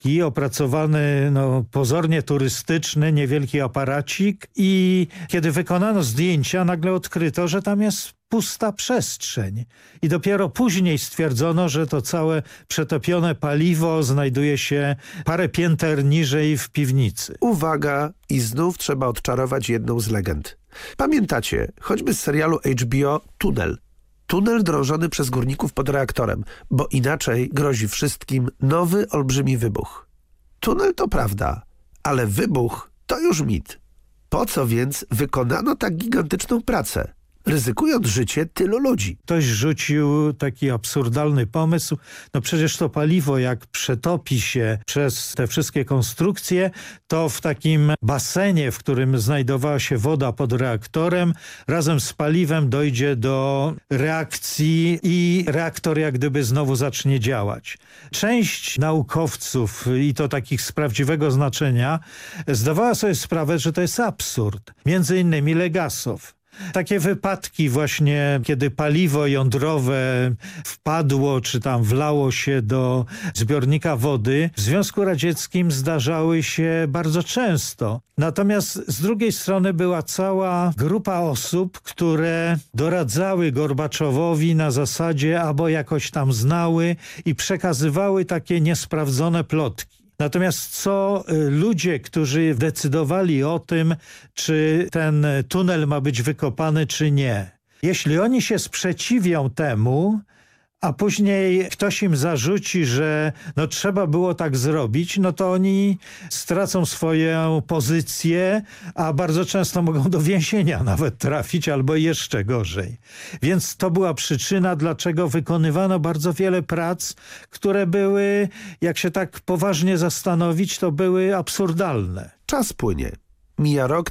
opracowany pozornie turystyczny, niewielki aparacik i kiedy wykonano zdjęcia, nagle odkryto, że tam jest pusta przestrzeń. I dopiero później stwierdzono, że to całe przetopione paliwo znajduje się parę pięter niżej w piwnicy. Uwaga, i znów trzeba odczarować jedną z legend. Pamiętacie, choćby z serialu HBO Tunel. Tunel drążony przez górników pod reaktorem, bo inaczej grozi wszystkim nowy, olbrzymi wybuch. Tunel to prawda, ale wybuch to już mit. Po co więc wykonano tak gigantyczną pracę, ryzykując życie tylu ludzi? Ktoś rzucił taki absurdalny pomysł. Przecież to paliwo, jak przetopi się przez te wszystkie konstrukcje, to w takim basenie, w którym znajdowała się woda pod reaktorem, razem z paliwem dojdzie do reakcji i reaktor jak gdyby znowu zacznie działać. Część naukowców, i to takich z prawdziwego znaczenia, zdawała sobie sprawę, że to jest absurd. Między innymi Legasow. Takie wypadki właśnie, kiedy paliwo jądrowe wpadło czy tam wlało się do zbiornika wody, w Związku Radzieckim zdarzały się bardzo często. Natomiast z drugiej strony była cała grupa osób, które doradzały Gorbaczowowi na zasadzie albo jakoś tam znały i przekazywały takie niesprawdzone plotki. Natomiast co ludzie, którzy decydowali o tym, czy ten tunel ma być wykopany, czy nie. Jeśli oni się sprzeciwią temu, a później ktoś im zarzuci, że trzeba było tak zrobić, to oni stracą swoją pozycję, a bardzo często mogą do więzienia nawet trafić, albo jeszcze gorzej. Więc to była przyczyna, dlaczego wykonywano bardzo wiele prac, które były, jak się tak poważnie zastanowić, to były absurdalne. Czas płynie. Mija rok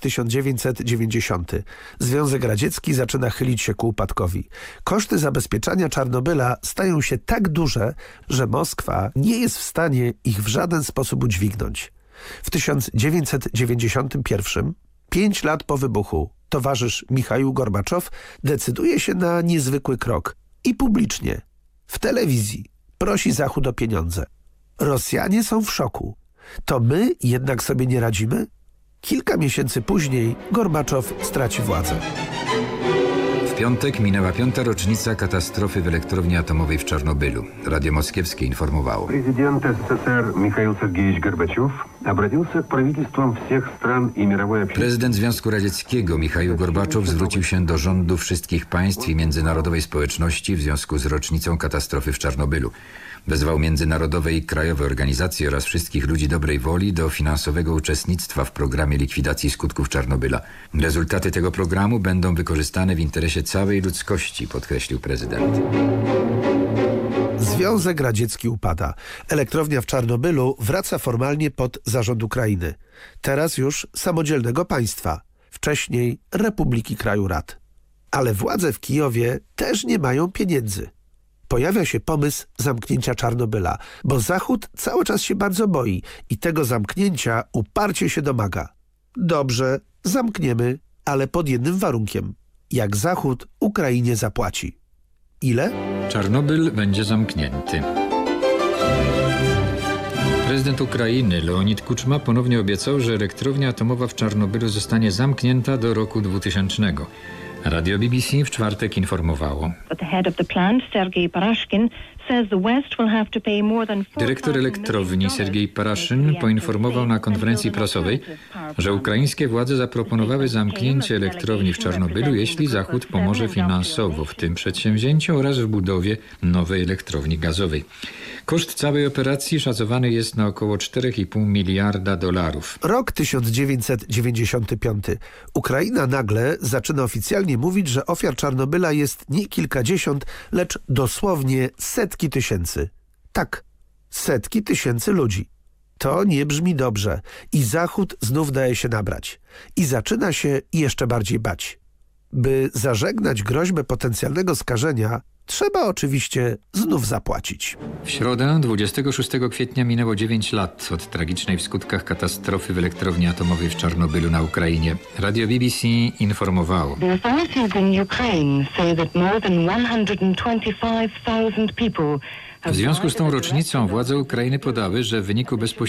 1990. Związek Radziecki zaczyna chylić się ku upadkowi. Koszty zabezpieczania Czarnobyla stają się tak duże, że Moskwa nie jest w stanie ich w żaden sposób udźwignąć. W 1991, 5 lat po wybuchu, towarzysz Michaił Gorbaczow decyduje się na niezwykły krok i publicznie, w telewizji, prosi Zachód o pieniądze. Rosjanie są w szoku. To my jednak sobie nie radzimy? Kilka miesięcy później Gorbaczow straci władzę. W piątek minęła 5. rocznica katastrofy w elektrowni atomowej w Czarnobylu. Radio Moskiewskie informowało. Prezydent SSSR Michaił Sergiejewicz Gorbaczow zwrócił się z правительством всех стран и мировой общественности. Prezydent Związku Radzieckiego Michaił Gorbaczow zwrócił się do rządów wszystkich państw i międzynarodowej społeczności w związku z rocznicą katastrofy w Czarnobylu. Wezwał międzynarodowe i krajowe organizacje oraz wszystkich ludzi dobrej woli do finansowego uczestnictwa w programie likwidacji skutków Czarnobyla. Rezultaty tego programu będą wykorzystane w interesie całej ludzkości, podkreślił prezydent. Związek Radziecki upada. Elektrownia w Czarnobylu wraca formalnie pod zarząd Ukrainy. Teraz już samodzielnego państwa. Wcześniej Republiki Kraju Rad. Ale władze w Kijowie też nie mają pieniędzy. Pojawia się pomysł zamknięcia Czarnobyla, bo Zachód cały czas się bardzo boi i tego zamknięcia uparcie się domaga. Dobrze, zamkniemy, ale pod jednym warunkiem. Jak Zachód Ukrainie zapłaci. Ile? Czarnobyl będzie zamknięty. Prezydent Ukrainy Leonid Kuczma ponownie obiecał, że elektrownia atomowa w Czarnobylu zostanie zamknięta do roku 2000. Radio BBC w czwartek informowało. Dyrektor elektrowni Sergiej Paraszyn poinformował na konferencji prasowej, że ukraińskie władze zaproponowały zamknięcie elektrowni w Czarnobylu, jeśli Zachód pomoże finansowo w tym przedsięwzięciu oraz w budowie nowej elektrowni gazowej. Koszt całej operacji szacowany jest na około 4,5 miliarda dolarów. Rok 1995. Ukraina nagle zaczyna oficjalnie mówić, że ofiar Czarnobyla jest nie kilkadziesiąt, lecz dosłownie setki tysięcy. Tak, setki tysięcy ludzi. To nie brzmi dobrze i Zachód znów daje się nabrać. I zaczyna się jeszcze bardziej bać. By zażegnać groźbę potencjalnego skażenia, trzeba oczywiście znów zapłacić. W środę 26 kwietnia minęło 9 lat od tragicznej w skutkach katastrofy w elektrowni atomowej w Czarnobylu na Ukrainie. Radio BBC informowało. The authorities in Ukraine say that more than 125,000 people W związku z tą rocznicą władze Ukrainy podały, że w wyniku bezpośredniego